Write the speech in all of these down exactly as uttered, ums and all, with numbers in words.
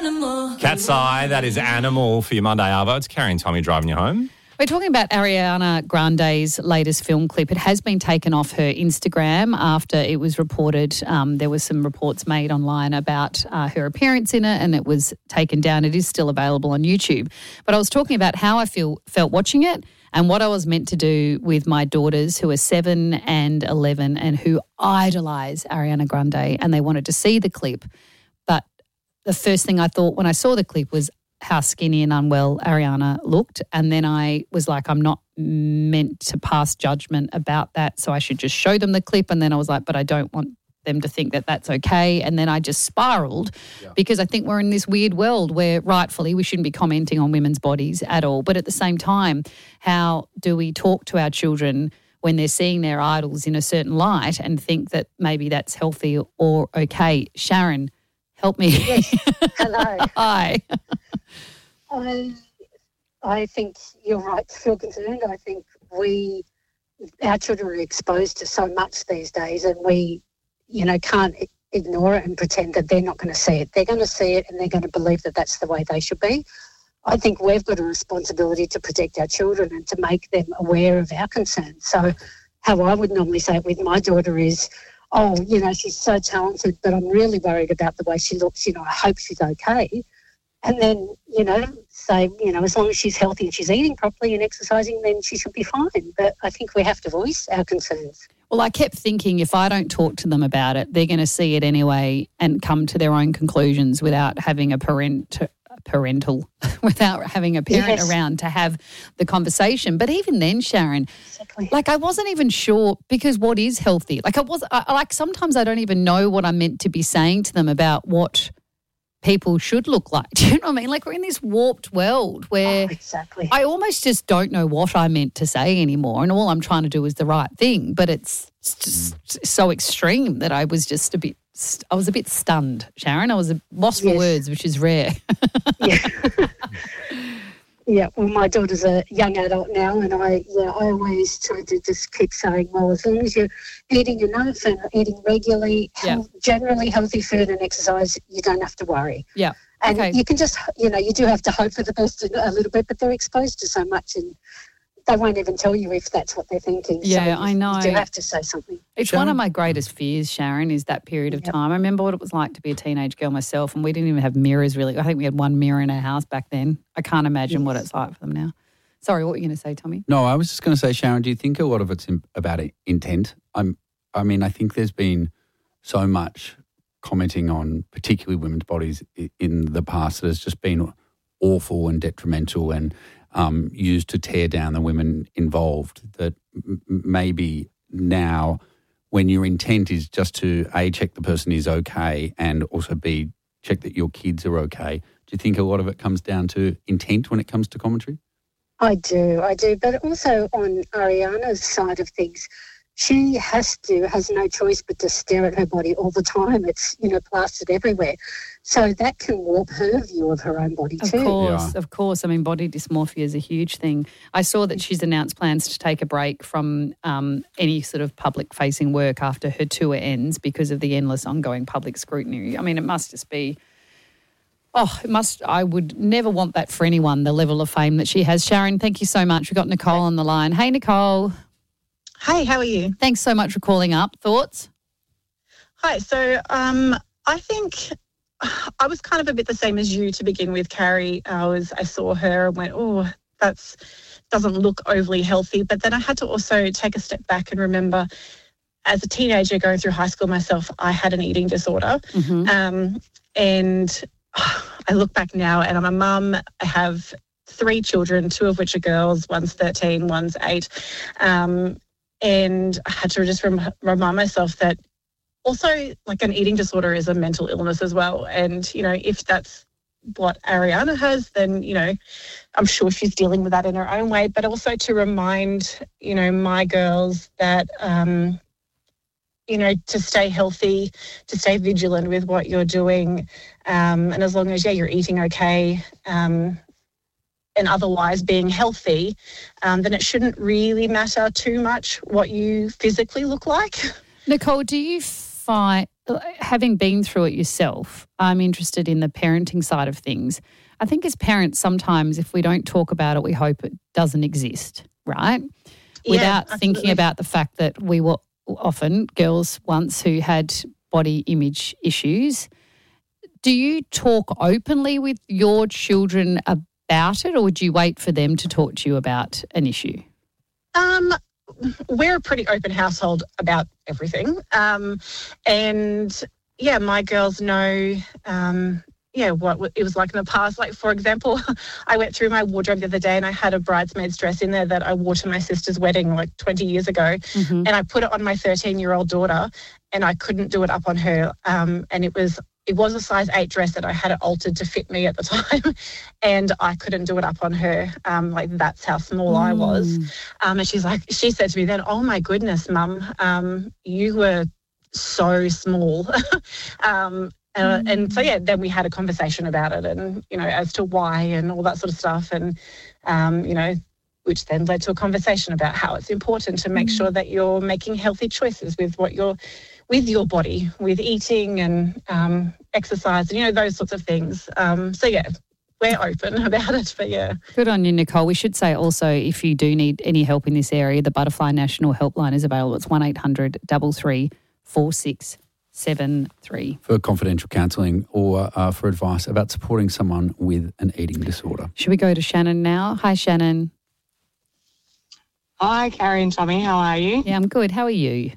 Cat's Eye, that is Animal for your Monday Arvo. It's Carrie and Tommy driving you home. We're talking about Ariana Grande's latest film clip. It has been taken off her Instagram after it was reported. Um, there were some reports made online about uh, her appearance in it, and it was taken down. It is still available on YouTube. But I was talking about how I feel felt watching it and what I was meant to do with my daughters who are seven and eleven and who idolise Ariana Grande, and they wanted to see the clip. But the first thing I thought when I saw the clip was how skinny and unwell Ariana looked. And then I was like, I'm not meant to pass judgment about that, so I should just show them the clip. And then I was like, but I don't want them to think that that's okay. And then I just spiraled yeah. because I think we're in this weird world where rightfully we shouldn't be commenting on women's bodies at all. But at the same time, how do we talk to our children when they're seeing their idols in a certain light and think that maybe that's healthy or okay? Sharon, help me. Yes. Hello. Hi. I, I think you're right to feel concerned. I think we, our children are exposed to so much these days, and we, you know, can't ignore it and pretend that they're not going to see it. They're going to see it and they're going to believe that that's the way they should be. I think we've got a responsibility to protect our children and to make them aware of our concerns. So how I would normally say it with my daughter is, oh, you know, she's so talented, but I'm really worried about the way she looks. You know, I hope she's okay. And then, you know, say, you know, as long as she's healthy and she's eating properly and exercising, then she should be fine. But I think we have to voice our concerns. Well, I kept thinking if I don't talk to them about it, they're going to see it anyway and come to their own conclusions without having a parent, parental, without having a parent yes. around to have the conversation. But even then, Sharon, exactly. like I wasn't even sure because what is healthy? Like I was, I, like sometimes I don't even know what I'm meant to be saying to them about what people should look like. Do you know what I mean? Like we're in this warped world where oh, exactly. I almost just don't know what I meant to say anymore, and all I'm trying to do is the right thing. But it's just so extreme that I was just a bit, I was a bit stunned, Sharon. I was lost yes. for words, which is rare. yeah. Yeah, well, my daughter's a young adult now, and I, yeah, I always try to just keep saying, well, as long as you're eating enough and eating regularly, yeah. health, generally healthy food and exercise, you don't have to worry. Yeah, and okay. you can just, you know, you do have to hope for the best a little bit, but they're exposed to so much, and they won't even tell you if that's what they're thinking. Yeah, so I know. You do have to say something. It's Sharon? one of my greatest fears, Sharon, is that period of Yep. time. I remember what it was like to be a teenage girl myself, and we didn't even have mirrors really. I think we had one mirror in our house back then. I can't imagine yes. what it's like for them now. Sorry, what were you going to say, Tommy? No, I was just going to say, Sharon, do you think a lot of it's in, about intent? I'm, I mean, I think there's been so much commenting on particularly women's bodies in the past that has just been awful and detrimental and um, used to tear down the women involved, that m- maybe now when your intent is just to, A, check the person is okay and also, B, check that your kids are okay, do you think a lot of it comes down to intent when it comes to commentary? I do, I do. But also on Ariana's side of things, she has to, has no choice but to stare at her body all the time. It's, you know, plastered everywhere. So that can warp her view of her own body of too. Of course, yeah. of course. I mean, body dysmorphia is a huge thing. I saw that she's announced plans to take a break from um, any sort of public-facing work after her tour ends because of the endless ongoing public scrutiny. I mean, it must just be... Oh, it must. I would never want that for anyone, the level of fame that she has. Sharon, thank you so much. We've got Nicole on the line. Hey, Nicole. Hey, how are you? Thanks so much for calling up. Thoughts? Hi. So um, I think I was kind of a bit the same as you to begin with, Carrie. I was, I saw her and went, oh, that's doesn't look overly healthy. But then I had to also take a step back and remember, as a teenager going through high school myself, I had an eating disorder. Mm-hmm. Um, and I look back now and I'm a mum. I have three children, two of which are girls. One's thirteen, one's eight. Um, and I had to just rem- remind myself that also like an eating disorder is a mental illness as well. And, you know, if that's what Ariana has, then, you know, I'm sure she's dealing with that in her own way. But also to remind, you know, my girls that, um, you know, to stay healthy, to stay vigilant with what you're doing. Um, and as long as, yeah, you're eating okay um, and otherwise being healthy, um, then it shouldn't really matter too much what you physically look like. Nicole, do you find, having been through it yourself, I'm interested in the parenting side of things. I think as parents, sometimes if we don't talk about it, we hope it doesn't exist, right? Yeah, Without absolutely. thinking about the fact that we were often girls once who had body image issues. Do you talk openly with your children about it, or would you wait for them to talk to you about an issue? Um, we're a pretty open household about everything. Um, and, yeah, my girls know, um, yeah, what it was like in the past. Like, for example, I went through my wardrobe the other day and I had a bridesmaid's dress in there that I wore to my sister's wedding like twenty years ago. Mm-hmm. And I put it on my thirteen-year-old daughter and I couldn't do it up on her. Um, and it was it was a size eight dress that I had it altered to fit me at the time, and I couldn't do it up on her. Um, like, that's how small mm. I was. Um, and she's like, she said to me then, "Oh my goodness, Mum, um, you were so small." um, uh, mm. And so, yeah, then we had a conversation about it and, you know, as to why and all that sort of stuff. And, um, you know, which then led to a conversation about how it's important to make mm. sure that you're making healthy choices with what you're, with your body, with eating and um, exercise and, you know, those sorts of things. Um, so, yeah, we're open about it, but, yeah. Good on you, Nicole. We should say also, if you do need any help in this area, the Butterfly National Helpline is available. It's one eight hundred three three four six seven three. For confidential counselling or uh, for advice about supporting someone with an eating disorder. Should we go to Shannon now? Hi, Shannon. Hi, Carrie and Tommy. How are you? Yeah, I'm good. How are you?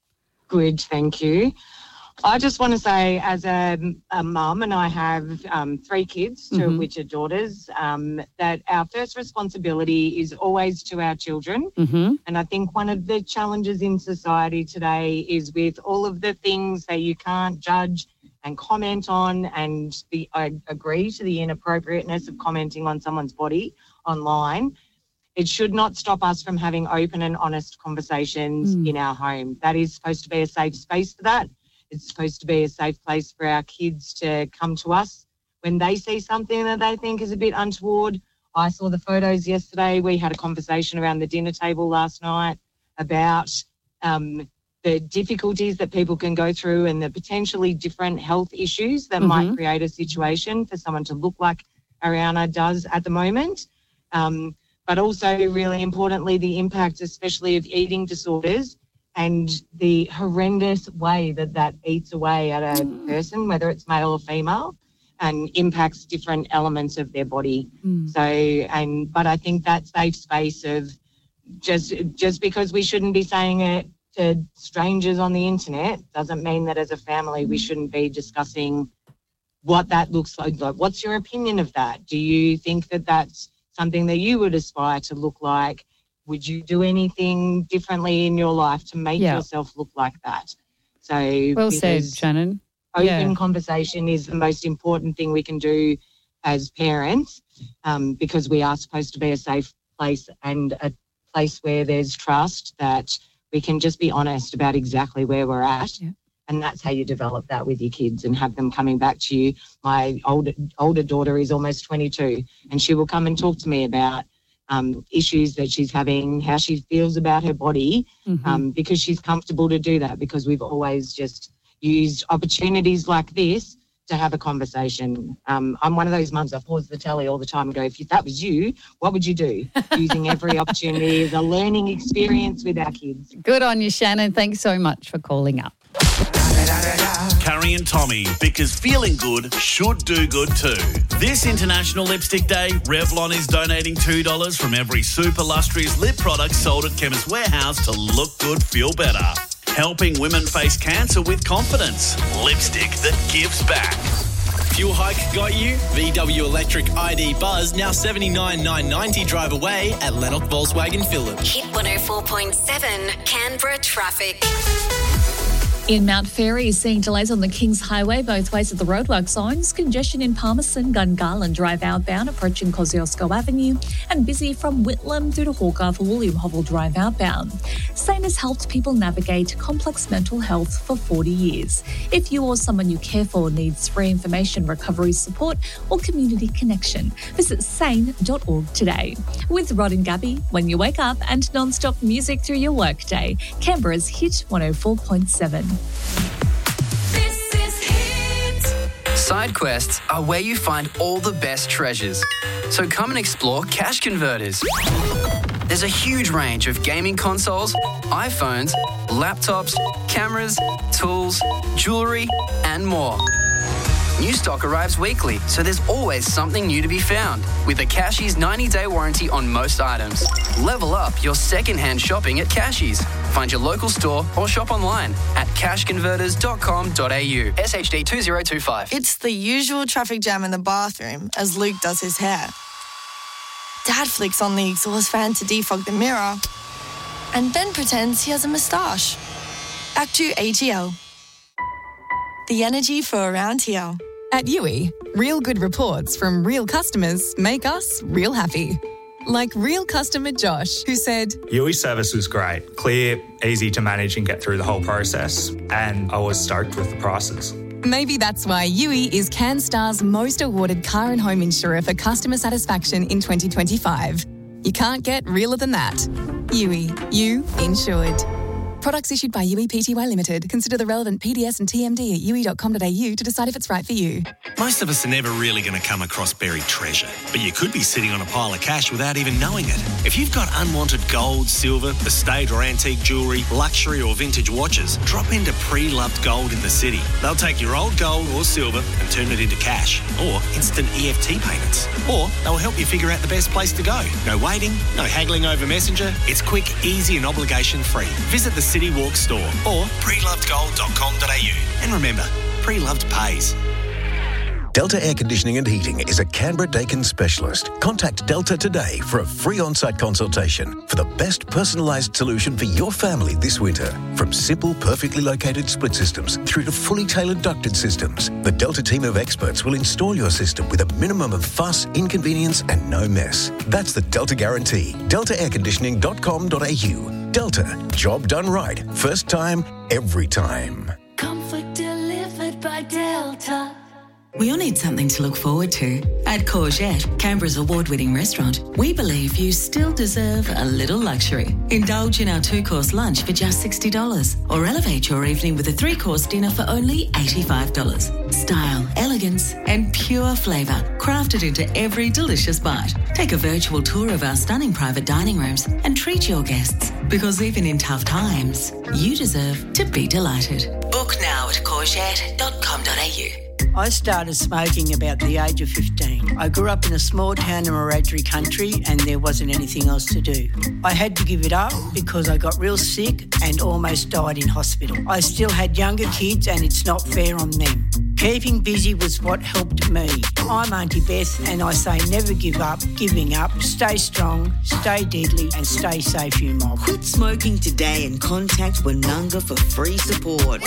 Good, thank you. I just want to say, as a, a mum, and I have um, three kids, two Mm-hmm. of which are daughters, um, that our first responsibility is always to our children. Mm-hmm. And I think one of the challenges in society today is with all of the things that you can't judge and comment on, and the, I agree to the inappropriateness of commenting on someone's body online. It should not stop us from having open and honest conversations mm. in our home. That is supposed to be a safe space for that. It's supposed to be a safe place for our kids to come to us when they see something that they think is a bit untoward. I saw the photos yesterday. We had a conversation around the dinner table last night about um, the difficulties that people can go through and the potentially different health issues that mm-hmm. might create a situation for someone to look like Ariana does at the moment. Um, but also, really importantly, the impact, especially of eating disorders and the horrendous way that that eats away at a person, whether it's male or female, and impacts different elements of their body. Mm. So, and but I think that safe space of just just because we shouldn't be saying it to strangers on the internet doesn't mean that as a family we shouldn't be discussing what that looks like. Like, what's your opinion of that? Do you think that that's something that you would aspire to look like? Would you do anything differently in your life to make yeah. yourself look like that? So, well said, Shannon. Open yeah. conversation is the most important thing we can do as parents, um, because we are supposed to be a safe place and a place where there's trust, that we can just be honest about exactly where we're at. Yeah. And that's how you develop that with your kids and have them coming back to you. My older older daughter is almost twenty-two, and she will come and talk to me about um, issues that she's having, how she feels about her body, mm-hmm. um, because she's comfortable to do that, because we've always just used opportunities like this to have a conversation. Um, I'm one of those mums, I pause the telly all the time and go, if that was you, what would you do? Using every opportunity as a learning experience with our kids. Good on you, Shannon. Thanks so much for calling up. Carrie and Tommy, because feeling good should do good too. This International Lipstick Day, Revlon is donating two dollars from every super lustrous lip product sold at Chemist Warehouse to look good, feel better. Helping women face cancer with confidence. Lipstick that gives back. Fuel hike got you? V W Electric I D Buzz now seventy-nine thousand nine hundred ninety drive away at Lennox Volkswagen Phillip. Hit one oh four point seven Canberra traffic. In Mount Ferry, seeing delays on the Kings Highway both ways of the roadwork zones, congestion in Palmerston, Gungahlin Drive outbound approaching Kosciuszko Avenue, and busy from Whitlam through to Hawker for William Hovell Drive outbound. SANE has helped people navigate complex mental health for forty years. If you or someone you care for needs free information, recovery support or community connection, visit sane dot org today. With Rod and Gabby, when you wake up, and non-stop music through your workday, Canberra's Hit one oh four point seven. Side quests are where you find all the best treasures. So come and explore Cash Converters. There's a huge range of gaming consoles, iPhones, laptops, cameras, tools, jewellery, and more. New stock arrives weekly, so there's always something new to be found. With a Cashies ninety-day warranty on most items. Level up your second-hand shopping at Cashies. Find your local store or shop online at cash converters dot com dot a u. S H D two zero two five. It's the usual traffic jam in the bathroom as Luke does his hair. Dad flicks on the exhaust fan to defog the mirror and then pretends he has a moustache. Act two A T L. The energy for around here. At U I, real good reports from real customers make us real happy. Like real customer Josh, who said, U I service was great, clear, easy to manage and get through the whole process, and I was stoked with the prices. Maybe that's why U I is CanStar's most awarded car and home insurer for customer satisfaction in twenty twenty-five. You can't get realer than that. U I, you insured. Products issued by U I P T Y Limited. Consider the relevant P D S and T M D at u i dot com dot a u to decide if it's right for you. Most of us are never really going to come across buried treasure, but you could be sitting on a pile of cash without even knowing it. If you've got unwanted gold, silver, estate or antique jewellery, luxury or vintage watches, drop into Pre-Loved Gold in the city. They'll take your old gold or silver and turn it into cash or instant E F T payments. Or they'll help you figure out the best place to go. No waiting, no haggling over Messenger. It's quick, easy and obligation-free. Visit the City Walk store or pre loved gold dot com dot a u. And remember, Pre-Loved pays. Delta Air Conditioning and Heating is a Canberra Dakin specialist. Contact Delta today for a free on-site consultation for the best personalised solution for your family this winter. From simple, perfectly located split systems through to fully tailored ducted systems, the Delta team of experts will install your system with a minimum of fuss, inconvenience and no mess. That's the Delta guarantee. delta air conditioning dot com dot a u. Delta. Job done right. First time, every time. Comfort delivered by Delta. We all need something to look forward to. At Courgette, Canberra's award-winning restaurant, we believe you still deserve a little luxury. Indulge in our two-course lunch for just sixty dollars or elevate your evening with a three-course dinner for only eighty-five dollars. Style, elegance and pure flavour crafted into every delicious bite. Take a virtual tour of our stunning private dining rooms and treat your guests because even in tough times, you deserve to be delighted. Book now at courgette dot com dot a u. I started smoking about the age of fifteen. I grew up in a small town in Wiradjuri country and there wasn't anything else to do. I had to give it up because I got real sick and almost died in hospital. I still had younger kids and it's not fair on them. Keeping busy was what helped me. I'm Auntie Beth and I say never give up, giving up, stay strong, stay deadly and stay safe, you mob. Quit smoking today and contact Winunga for free support.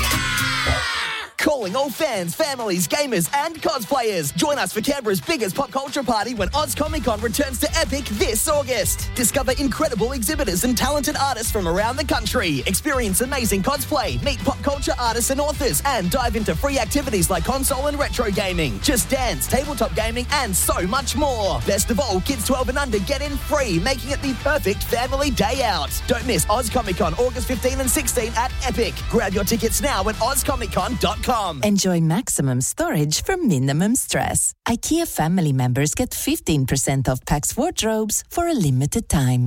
Calling all fans, families, gamers and cosplayers. Join us for Canberra's biggest pop culture party when Oz Comic Con returns to Epic this August. Discover incredible exhibitors and talented artists from around the country. Experience amazing cosplay, meet pop culture artists and authors, and dive into free activities like console and retro gaming, Just Dance, tabletop gaming and so much more. Best of all, kids twelve and under get in free, making it the perfect family day out. Don't miss Oz Comic Con August fifteenth and sixteenth at Epic. Grab your tickets now at oz comic con dot com. Enjoy maximum storage for minimum stress. IKEA family members get fifteen percent off Pax wardrobes for a limited time.